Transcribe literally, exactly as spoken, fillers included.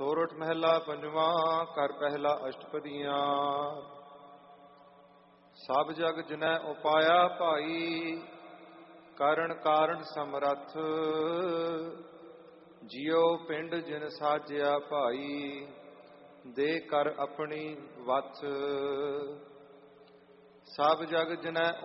ਸੋਰਠ ਮਹਿਲਾ ਪੰਜਵਾਂ। ਘਰ ਪਹਿਲਾ ਅਸ਼ਟਪਦੀਆਂ। ਸਭ ਜਗ ਜਿਨੈ ਉਪਾਇਆ ਭਾਈ, ਕਰਨ ਕਾਰਨ ਸਮਰੱਥ। ਜਿਉ ਪਿੰਡ ਜਿਨ ਸਾਜਿਆ ਭਾਈ, ਦੇ ਕਰ ਆਪਣੀ ਵਥ। ਸਭ ਜਗ ਜਿਨੈ